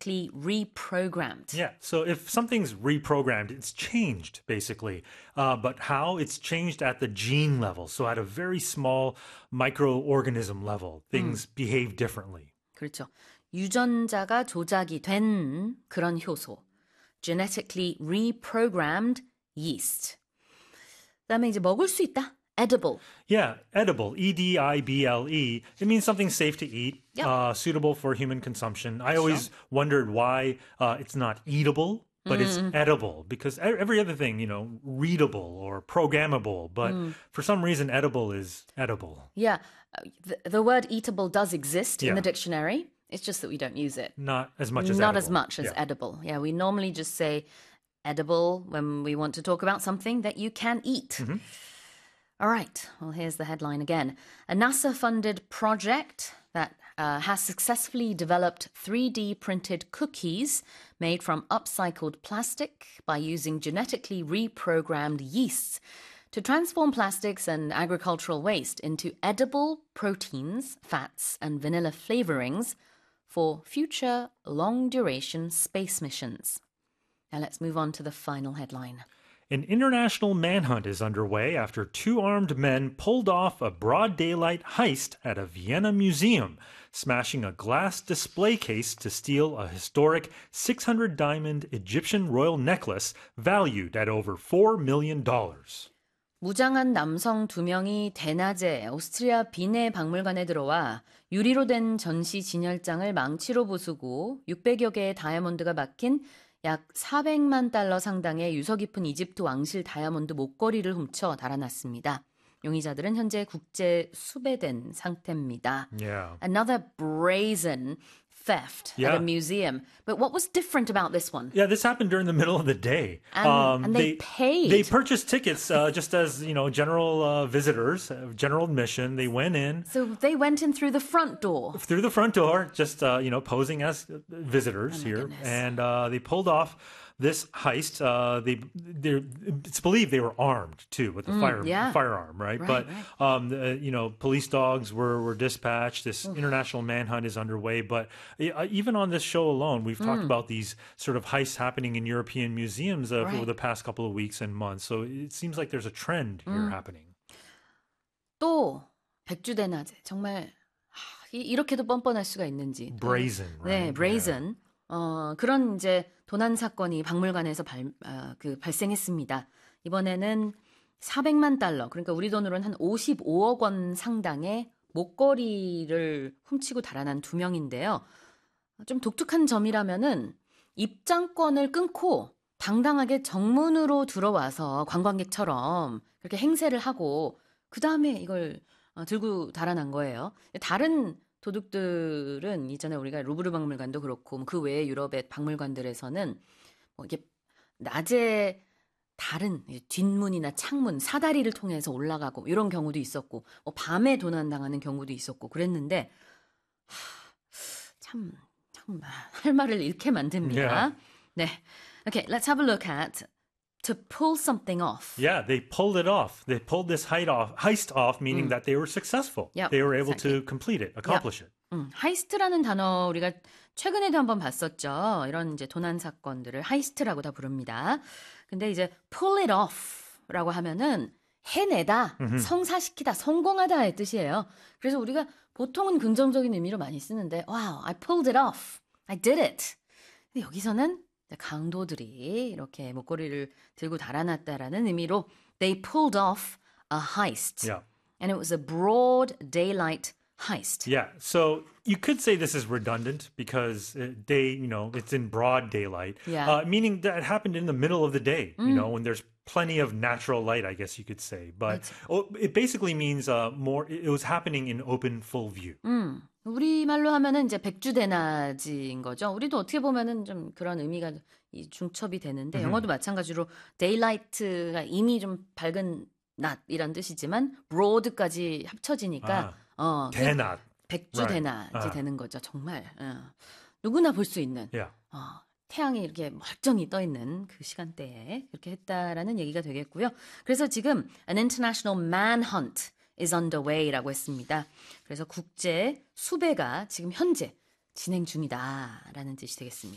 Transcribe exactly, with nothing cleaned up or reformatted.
genetically reprogrammed. Yeah, so if something's reprogrammed, it's changed, basically. Uh, but how? It's changed at the gene level. So at a very small microorganism level, things mm. behave differently. 그렇죠. 유전자가 조작이 된 그런 효소. Genetically reprogrammed yeast. 그다음에 이제 먹을 수 있다. Edible. Yeah, edible. E D I B L E. It means something safe to eat, yep. uh, suitable for human consumption. I always sure. wondered why uh, it's not eatable, but mm. it's edible. Because every other thing, you know, readable or programmable. But mm. for some reason, edible is edible. Yeah. The, the word eatable does exist yeah. in the dictionary. It's just that we don't use it. Not as much as Not edible. as much as yeah. edible. Yeah, we normally just say edible when we want to talk about something that you can eat. Mm-hmm. All right, well, here's the headline again. A NASA-funded project that uh, has successfully developed three D printed cookies made from upcycled plastic by using genetically reprogrammed yeasts to transform plastics and agricultural waste into edible proteins, fats, and vanilla flavorings for future long-duration space missions. Now let's move on to the final headline. An international manhunt is underway after two armed men pulled off a broad daylight heist at a Vienna museum, smashing a glass display case to steal a historic six hundred diamond Egyptian royal necklace valued at over four million dollars. 무장한 남성 두 명이 대낮에 오스트리아 비네 박물관에 들어와 유리로 된 전시 진열장을 망치로 부수고 육백여 개의 다이아몬드가 박힌 약 사백만 달러 상당의 유서 깊은 이집트 왕실 다이아몬드 목걸이를 훔쳐 달아났습니다. 용의자들은 현재 국제 수배된 상태입니다. Yeah. Another brazen theft yeah. at a museum. But what was different about this one? Yeah, this happened during the middle of the day. And, um, and they, they paid. They purchased tickets uh, just as, you know, general uh, visitors, uh, general admission. They went in. So they went in through the front door. Through the front door, just, uh, you know, posing as visitors oh here. Goodness. And uh, they pulled off this heist. Uh, they, it's believed they were armed too with a mm, fire, yeah. firearm, right? right but right. Um, the, you know, police dogs were were dispatched. This Oof. international manhunt is underway. But uh, even on this show alone, we've mm. talked about these sort of heists happening in European museums uh, right. over the past couple of weeks and months. So it seems like there's a trend here mm. happening. 또 백주대낮에 정말 이렇게도 뻔뻔할 수가 있는지. Brazen, right? 네, brazen. Yeah. 어, 그런 이제 도난 사건이 박물관에서 발, 어, 그 발생했습니다. 이번에는 사백만 달러, 그러니까 우리 돈으로는 한 오십오억 원 상당의 목걸이를 훔치고 달아난 두 명인데요. 좀 독특한 점이라면은 입장권을 끊고 당당하게 정문으로 들어와서 관광객처럼 그렇게 행세를 하고 그 다음에 이걸 어, 들고 달아난 거예요. 다른 도둑들은 이전에 우리가 루브르 박물관도 그렇고 그 외의 유럽의 박물관들에서는 뭐 이게 낮에 다른 뒷문이나 창문, 사다리를 통해서 올라가고 이런 경우도 있었고 뭐 밤에 도난당하는 경우도 있었고 그랬는데 하, 참, 참 할 말을 잃게 만듭니다. Yeah. 네, okay, let's have a look at to pull something off. Yeah, they pulled it off. They pulled this heist off, heist off meaning 음. that they were successful. Yep, they were able exactly. to complete it, accomplish yep. it. 음, 하이스트라는 단어 우리가 최근에도 한번 봤었죠. 이런 이제 도난 사건들을 하이스트라고 다 부릅니다. 근데 이제 pull it off라고 하면은 해내다, 음흠. 성사시키다, 성공하다의 뜻이에요. 그래서 우리가 보통은 긍정적인 의미로 많이 쓰는데 wow, I pulled it off. I did it. 근데 여기서는 강도들이 이렇게 목걸이를 들고 달아났다라는 의미로 they pulled off a heist. Yeah. And it was a broad daylight heist. Yeah, so you could say this is redundant because uh, day, you know, it's in broad daylight, yeah. uh, meaning that it happened in the middle of the day, mm. you know, when there's plenty of natural light, I guess you could say. But oh, it basically means uh, more, it was happening in open, full view. 음, 우리말로 하면은 이제 백주대낮인 거죠. 우리도 어떻게 보면은 좀 그런 의미가 이 중첩이 되는데, 영어도 마찬가지로 daylight가 이미 좀 밝은 낮이란 뜻이지만 broad까지 합쳐지니까 아, 어, 대낮. 백주대낮이 right. 되는 거죠. 정말 어, 누구나 볼 수 있는 Yeah. 어, 태양이 이렇게 멀쩡히 떠 있는 그 시간대에 그렇게 했다라는 얘기가 되겠고요. 그래서 지금 an international manhunt is underway라고 했습니다. 그래서 국제 수배가 지금 현재 진행 중이다라는 뜻이 되겠습니다.